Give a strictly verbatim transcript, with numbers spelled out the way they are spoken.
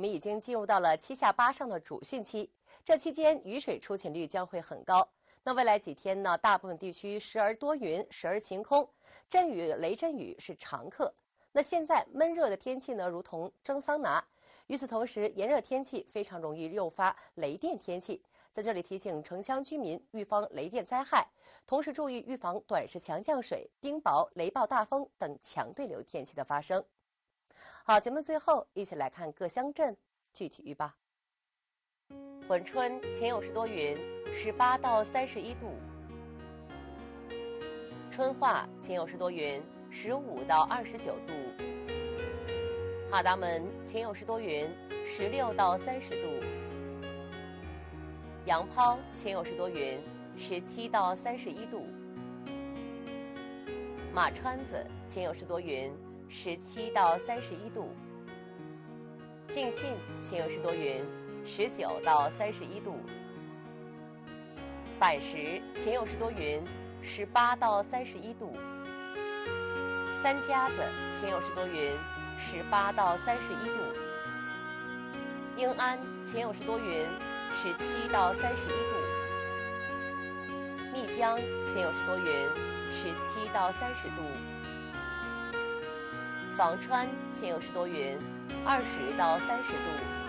们已经进入到了七下八上的主汛期，这期间雨水出勤率将会很高。那未来几天呢，大部分地区时而多云，时而晴空，阵雨、雷阵雨是常客。那现在闷热的天气呢，如同蒸桑拿。与此同时，炎热天气非常容易诱发雷电天气。在这里提醒城乡居民预防雷电灾害，同时注意预防短时强降水、冰雹、雷暴大风等强对流天气的发生。好，节目最后一起来看各乡镇具体预报。珲春晴有时多云，十八到三十一度；春化晴有时多云，十五到二十九度；哈达门晴有时多云，十六到三十度；杨抛晴有时多云，十七到三十一度；马川子晴有时多云，十七到三十一度；敬信晴有时多云，十九到三十一度；板石晴有时多云，十八到三十一度；三家子晴有时多云，十八到三十一度；英安晴有时多云，十七到三十一度；密江晴有时多云，十七到三十度；房川晴有时多云，二十到三十度。